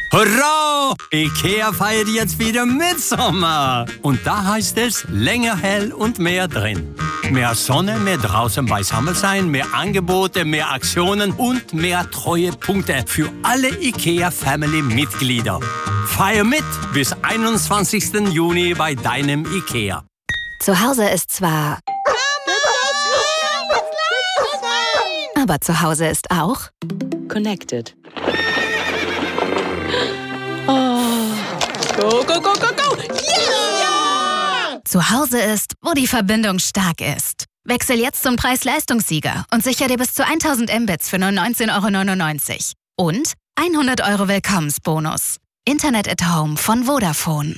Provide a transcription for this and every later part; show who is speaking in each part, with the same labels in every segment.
Speaker 1: Hurra! IKEA feiert jetzt wieder Mitsommer. Und da heißt es länger hell und mehr drin. Mehr Sonne, mehr draußen beisammen sein, mehr Angebote, mehr Aktionen und mehr Treuepunkte für alle IKEA-Family-Mitglieder. Feier mit bis 21. Juni bei deinem IKEA.
Speaker 2: Zu Hause ist zwar... Aber zu Hause ist auch...
Speaker 3: Connected. Oh. Go, go, go, go, go!
Speaker 2: Yeah! Zu Hause ist, wo die Verbindung stark ist. Wechsel jetzt zum Preis-Leistungssieger und sichere dir bis zu 1000 Mbits für nur 19,99 €. Und 100 € Willkommensbonus. Internet at Home von Vodafone.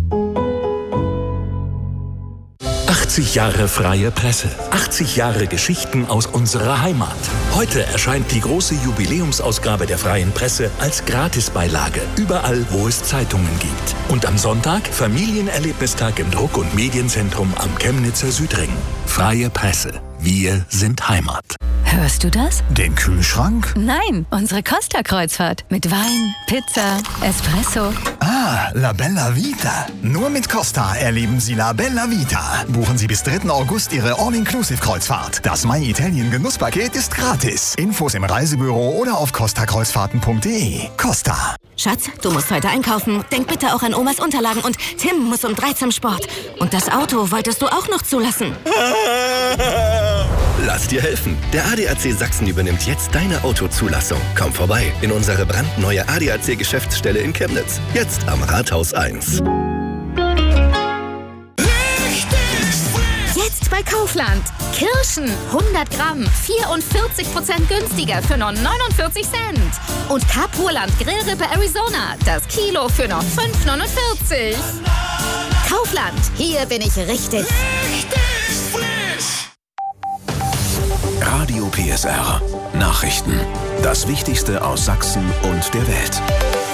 Speaker 4: 80 Jahre freie Presse. 80 Jahre Geschichten aus unserer Heimat. Heute erscheint die große Jubiläumsausgabe der freien Presse als Gratisbeilage. Überall, wo es Zeitungen gibt. Und am Sonntag Familienerlebnistag im Druck- und Medienzentrum am Chemnitzer Südring. Freie Presse. Wir sind Heimat.
Speaker 2: Hörst du das?
Speaker 5: Den Kühlschrank?
Speaker 2: Nein, unsere Costa-Kreuzfahrt. Mit Wein, Pizza, Espresso.
Speaker 5: Ah, La Bella Vita. Nur mit Costa erleben Sie La Bella Vita. Buchen Sie bis 3. August Ihre All-Inclusive-Kreuzfahrt. Das My Italien Genusspaket ist gratis. Infos im Reisebüro oder auf costakreuzfahrten.de. Costa.
Speaker 6: Schatz, du musst heute einkaufen. Denk bitte auch an Omas Unterlagen und Tim muss um 3 zum Sport. Und das Auto wolltest du auch noch zulassen.
Speaker 7: Lass dir helfen. Der ADAC Sachsen übernimmt jetzt deine Autozulassung. Komm vorbei in unsere brandneue ADAC-Geschäftsstelle in Chemnitz. Jetzt am Rathaus 1.
Speaker 8: Jetzt bei Kaufland. Kirschen 100 Gramm, 44% günstiger für nur 49 Cent. Und Kapurland Grillrippe Arizona, das Kilo für nur 5,49 €. Kaufland, hier bin ich richtig.
Speaker 9: Radio PSR. Nachrichten. Das Wichtigste aus Sachsen und der Welt.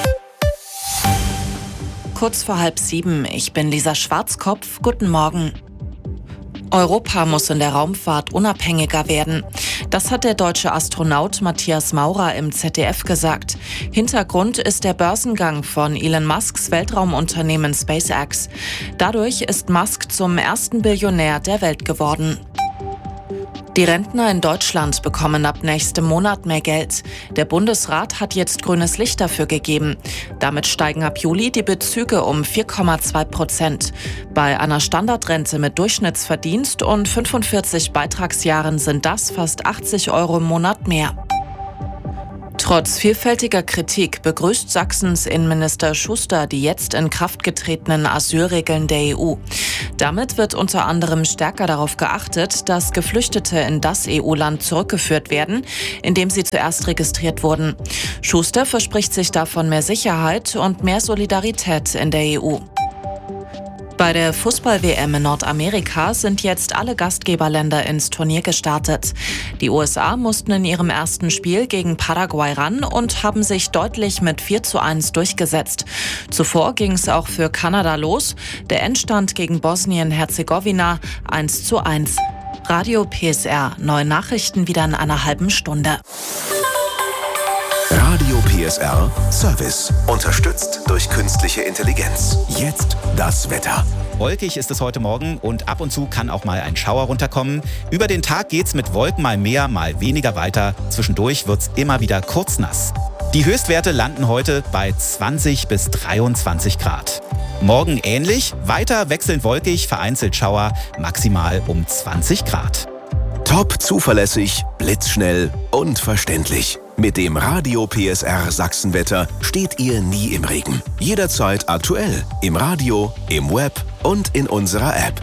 Speaker 3: Kurz vor 6:30, ich bin Lisa Schwarzkopf. Guten Morgen. Europa muss in der Raumfahrt unabhängiger werden. Das hat der deutsche Astronaut Matthias Maurer im ZDF gesagt. Hintergrund ist der Börsengang von Elon Musks Weltraumunternehmen SpaceX. Dadurch ist Musk zum ersten Billionär der Welt geworden. Die Rentner in Deutschland bekommen ab nächstem Monat mehr Geld. Der Bundesrat hat jetzt grünes Licht dafür gegeben. Damit steigen ab Juli die Bezüge um 4,2%. Bei einer Standardrente mit Durchschnittsverdienst und 45 Beitragsjahren sind das fast 80 € im Monat mehr. Trotz vielfältiger Kritik begrüßt Sachsens Innenminister Schuster die jetzt in Kraft getretenen Asylregeln der EU. Damit wird unter anderem stärker darauf geachtet, dass Geflüchtete in das EU-Land zurückgeführt werden, in dem sie zuerst registriert wurden. Schuster verspricht sich davon mehr Sicherheit und mehr Solidarität in der EU. Bei der Fußball-WM in Nordamerika sind jetzt alle Gastgeberländer ins Turnier gestartet. Die USA mussten in ihrem ersten Spiel gegen Paraguay ran und haben sich deutlich mit 4:1 durchgesetzt. Zuvor ging es auch für Kanada los. Der Endstand gegen Bosnien-Herzegowina 1:1. Radio PSR, neue Nachrichten wieder in einer halben Stunde.
Speaker 9: Radio PSR Service. Unterstützt durch künstliche Intelligenz. Jetzt das Wetter.
Speaker 10: Wolkig ist es heute Morgen und ab und zu kann auch mal ein Schauer runterkommen. Über den Tag geht's mit Wolken mal mehr, mal weniger weiter. Zwischendurch wird's immer wieder kurznass. Die Höchstwerte landen heute bei 20 bis 23 Grad. Morgen ähnlich, weiter wechselnd wolkig, vereinzelt Schauer, maximal um 20 Grad.
Speaker 9: Top zuverlässig, blitzschnell und verständlich. Mit dem Radio PSR Sachsenwetter steht ihr nie im Regen. Jederzeit aktuell. Im Radio, im Web und in unserer App.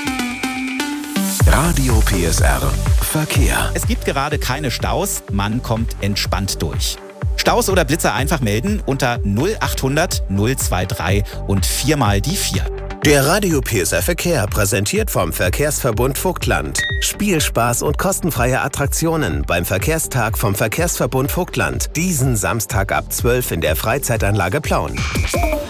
Speaker 9: Radio PSR Verkehr.
Speaker 10: Es gibt gerade keine Staus, man kommt entspannt durch. Staus oder Blitzer einfach melden unter 0800 023 und 4 die 4.
Speaker 11: Der Radio PSR Verkehr präsentiert vom Verkehrsverbund Vogtland. Spielspaß und kostenfreie Attraktionen beim Verkehrstag vom Verkehrsverbund Vogtland. Diesen Samstag ab 12 in der Freizeitanlage Plauen.